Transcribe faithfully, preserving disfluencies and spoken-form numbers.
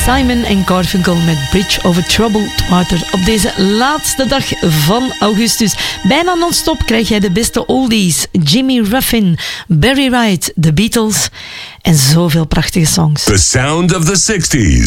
Simon en Garfunkel met Bridge Over Troubled Water. Op deze laatste dag van augustus. Bijna non-stop krijg jij de beste oldies. Jimmy Ruffin, Barry Wright, The Beatles en zoveel prachtige songs. The sound of the sixties.